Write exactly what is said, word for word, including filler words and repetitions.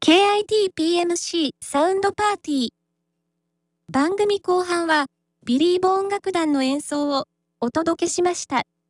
ケーアイティーピーエムシー サウンドパーティー。番組後半は、ビリーボ音楽団の演奏をお届けしました。